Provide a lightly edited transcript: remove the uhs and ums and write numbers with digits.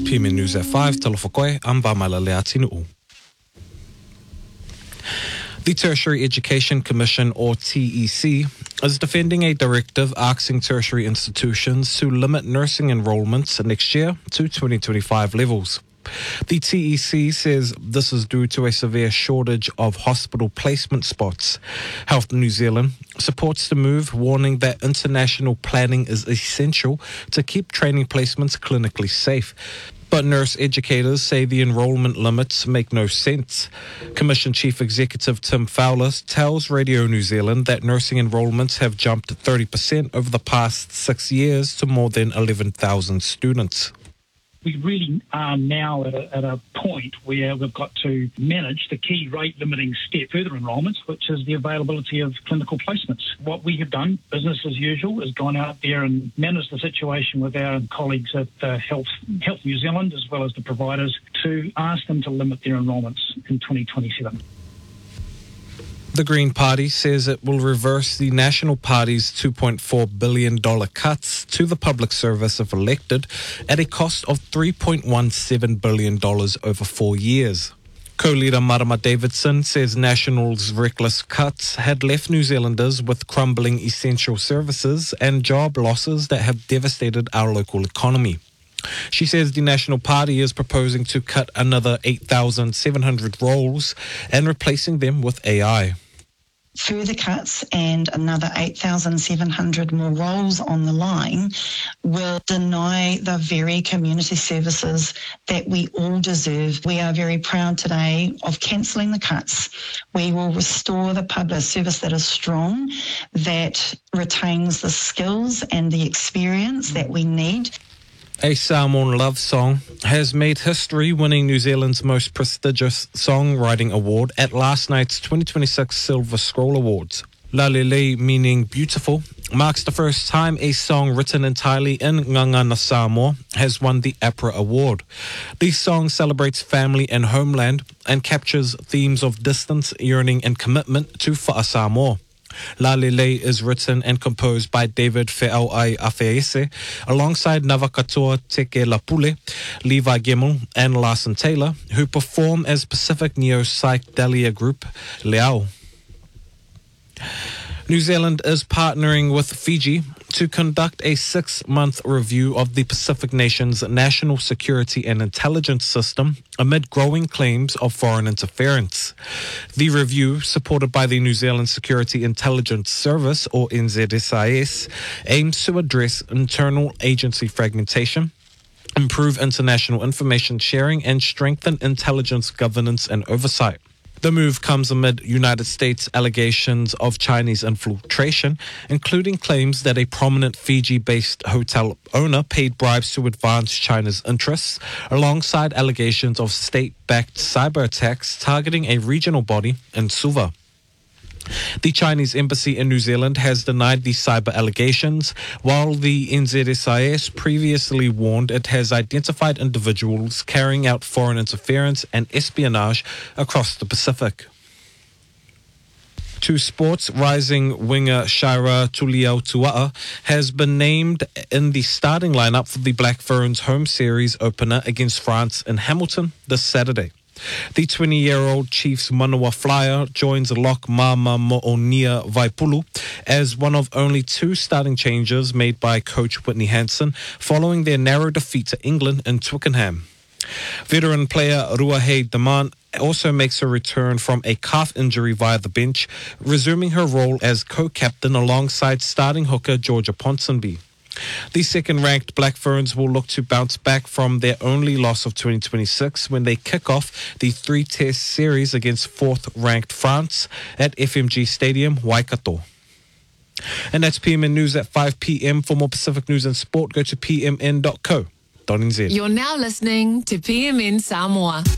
PMN News at 5, Talofokoe, Ambamala Leatinu. The Tertiary Education Commission, or TEC, is defending a directive asking tertiary institutions to limit nursing enrolments next year to 2025 levels. The TEC says this is due to a severe shortage of hospital placement spots. Health New Zealand supports the move, warning that international planning is essential to keep training placements clinically safe. But nurse educators say the enrolment limits make no sense. Commission Chief Executive Tim Fowler tells Radio New Zealand that nursing enrolments have jumped 30% over the past 6 years to more than 11,000 students. We really are now at a point where we've got to manage the key rate-limiting step, further enrolments, which is the availability of clinical placements. What we have done, business as usual, is gone out there and managed the situation with our colleagues at Health New Zealand, as well as the providers, to ask them to limit their enrolments in 2027. The Green Party says it will reverse the National Party's $2.4 billion cuts to the public service if elected at a cost of $3.17 billion over 4 years. Co-leader Marama Davidson says National's reckless cuts had left New Zealanders with crumbling essential services and job losses that have devastated our local economy. She says the National Party is proposing to cut another 8,700 roles and replacing them with AI. Further cuts and another 8,700 more roles on the line will deny the very community services that we all deserve. We are very proud today of cancelling the cuts. We will restore the public service that is strong, that retains the skills and the experience that we need. A Samoan love song has made history, winning New Zealand's most prestigious songwriting award at last night's 2026 Silver Scroll Awards. Lalele, meaning beautiful, marks the first time a song written entirely in Ngangana Samoa has won the APRA Award. The song celebrates family and homeland and captures themes of distance, yearning and commitment to Fa'asamoa. Lalele is written and composed by David Fe'auai Afeese alongside Navakatoa Teke Lapule, Levi Gemmell and Larson Taylor, who perform as Pacific Neo-Psychedelia group Leao. New Zealand is partnering with Fiji to conduct a 6-month review of the Pacific nation's national security and intelligence system amid growing claims of foreign interference. The review, supported by the New Zealand Security Intelligence Service, or NZSIS, aims to address internal agency fragmentation, improve international information sharing, and strengthen intelligence governance and oversight. The move comes amid United States allegations of Chinese infiltration, including claims that a prominent Fiji-based hotel owner paid bribes to advance China's interests, alongside allegations of state-backed cyber attacks targeting a regional body in Suva. The Chinese embassy in New Zealand has denied the cyber allegations, while the NZSIS previously warned it has identified individuals carrying out foreign interference and espionage across the Pacific. To sports, rising winger Shira Tuliautua'a has been named in the starting lineup for the Black Ferns home series opener against France in Hamilton this Saturday. The 20-year-old Chiefs Manawa Flyer joins lock Mama Mo'onia Vaipulu as one of only 2 starting changes made by coach Whitney Hansen following their narrow defeat to England in Twickenham. Veteran player Ruahei Daman also makes a return from a calf injury via the bench, resuming her role as co-captain alongside starting hooker Georgia Ponsonby. The second-ranked Black Ferns will look to bounce back from their only loss of 2026 when they kick off the 3-test series against 4th-ranked France at FMG Stadium, Waikato. And that's PMN News at 5 p.m. For more Pacific news and sport, go to pmn.co.nz. You're now listening to PMN Samoa.